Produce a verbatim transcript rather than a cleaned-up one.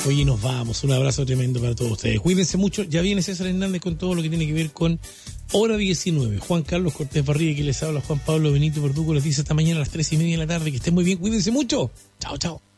Oye, nos vamos. Un abrazo tremendo para todos ustedes. Cuídense mucho. Ya viene César Hernández con todo lo que tiene que ver con Hora diecinueve. Juan Carlos Cortés Barriga, que les habla Juan Pablo Benito Verdugo, les dice hasta mañana a las tres y media de la tarde. Que estén muy bien. Cuídense mucho. Chao, chao.